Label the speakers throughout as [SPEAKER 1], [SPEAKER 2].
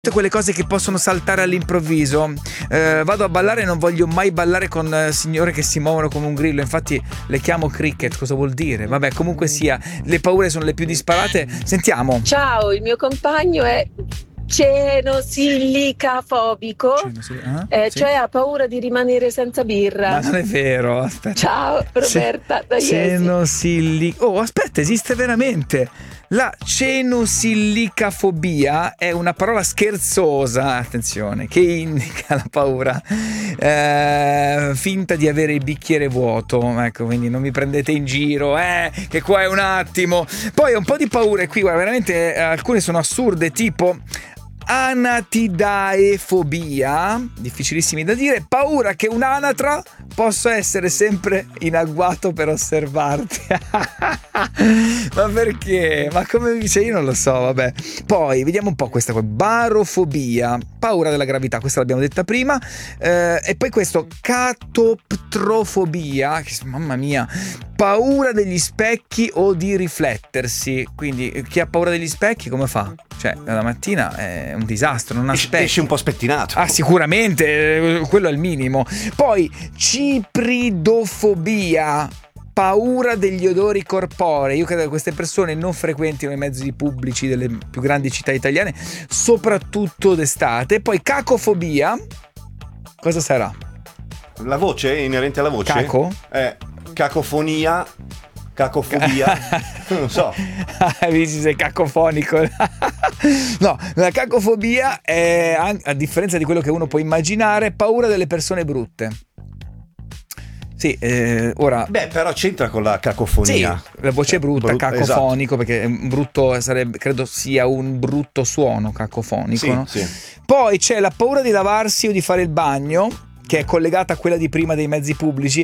[SPEAKER 1] Tutte quelle cose che possono saltare all'improvviso. Vado a ballare e non voglio mai ballare con signore che si muovono come un grillo. Infatti le chiamo cricket. Cosa vuol dire? Vabbè, comunque sia, le paure sono le più disparate. Sentiamo.
[SPEAKER 2] Ciao, il mio compagno è cenosillafobico,
[SPEAKER 1] Sì.
[SPEAKER 2] cioè ha paura di rimanere senza birra.
[SPEAKER 1] Ma non è vero, aspetta.
[SPEAKER 2] Ciao Roberta da Iesi.
[SPEAKER 1] Oh, aspetta, esiste veramente. La cenosilicafobia è una parola scherzosa, attenzione, che indica la paura finta di avere il bicchiere vuoto. Ecco, quindi non mi prendete in giro, che qua è un attimo. Poi un po' di paure qui, guarda, veramente alcune sono assurde, tipo anatidaefobia, difficilissimi da dire, paura che un'anatra possa essere sempre in agguato per osservarti. Ma perché? Ma come dice? Io non lo so, vabbè. Poi vediamo un po' questa qua, barofobia, paura della gravità, questa l'abbiamo detta prima, e poi questo catoptrofobia, che, mamma mia, paura degli specchi o di riflettersi. Quindi chi ha paura degli specchi come fa? Cioè, la mattina è un disastro, non ha specchi.
[SPEAKER 3] Esce un po' spettinato.
[SPEAKER 1] Ah, sicuramente, quello è il minimo. Poi cipridofobia, paura degli odori corporei. Io credo che queste persone non frequentino i mezzi pubblici delle più grandi città italiane, soprattutto d'estate. Poi cacofobia, cosa sarà?
[SPEAKER 3] La voce, inerente alla voce?
[SPEAKER 1] Caco?
[SPEAKER 3] Cacofobia, non so.
[SPEAKER 1] Dici sei cacofonico. No, la cacofobia è, a differenza di quello che uno può immaginare, paura delle persone brutte. Sì, ora.
[SPEAKER 3] Beh, però c'entra con la cacofonia.
[SPEAKER 1] Sì, la voce è brutta, cacofonico, esatto. Perché brutto sarebbe, credo sia un brutto suono cacofonico,
[SPEAKER 3] sì,
[SPEAKER 1] no?
[SPEAKER 3] Sì.
[SPEAKER 1] Poi c'è la paura di lavarsi o di fare il bagno, che è collegata a quella di prima dei mezzi pubblici.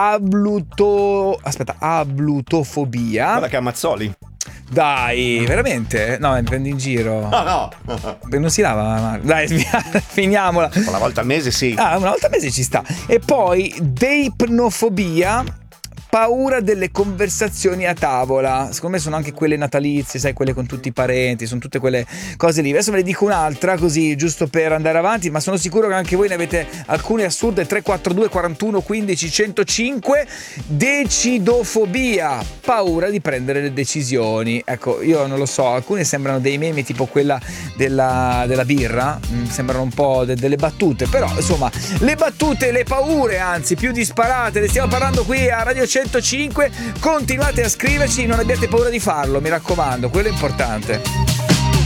[SPEAKER 1] Ablutofobia.
[SPEAKER 3] Guarda che ammazzoli.
[SPEAKER 1] Dai, veramente? No, mi prendi in giro.
[SPEAKER 3] No.
[SPEAKER 1] Non si lava. Dai, finiamola.
[SPEAKER 3] Una volta al mese sì.
[SPEAKER 1] Una volta al mese ci sta. E poi deipnofobia, paura delle conversazioni a tavola. Secondo me sono anche quelle natalizie, sai, quelle con tutti i parenti, sono tutte quelle cose lì. Adesso ve ne dico un'altra così, giusto per andare avanti, ma sono sicuro che anche voi ne avete alcune assurde. 342 41 15 105. Decidofobia, paura di prendere le decisioni. Ecco, io non lo so, alcune sembrano dei meme, tipo quella della birra, sembrano un po' delle battute, però insomma, le battute, le paure, anzi più disparate, le stiamo parlando qui a Radio 105. Continuate a scriverci, non abbiate paura di farlo, mi raccomando, quello è importante.